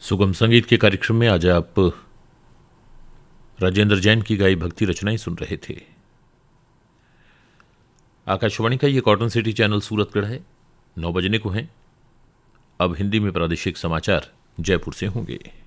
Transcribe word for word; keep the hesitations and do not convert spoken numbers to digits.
सुगम संगीत के कार्यक्रम में आज आप राजेंद्र जैन की गाई भक्ति रचनाएं सुन रहे थे। आकाशवाणी का ये कॉटन सिटी चैनल सूरतगढ़ है। नौ बजने को हैं। अब हिंदी में प्रादेशिक समाचार जयपुर से होंगे।